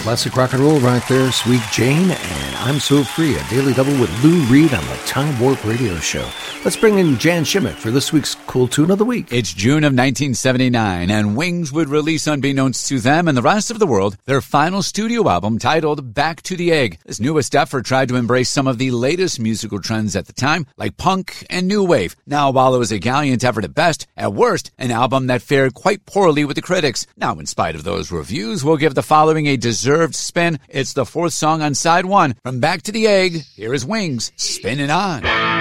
Classic rock and roll right there, Sweet Jane, and I'm So Free, a daily double with Lou Reed on the Time Warp Radio Show. Let's bring in Jan Shimmick for this week's Cool Tune of the Week. It's June of 1979, and Wings would release, unbeknownst to them and the rest of the world, their final studio album titled Back to the Egg. This newest effort tried to embrace some of the latest musical trends at the time, like punk and new wave. Now, while it was a gallant effort at best, at worst, an album that fared quite poorly with the critics. Now, in spite of those reviews, we'll give the following a deserved spin. It's the fourth song on side one. From Back to the Egg, here is Wings, Spinning On.